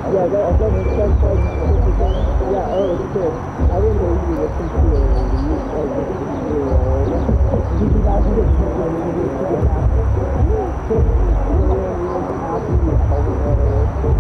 Yeah, that makes sense. Yeah, oh, shit. I didn't know you were considering you guys get to the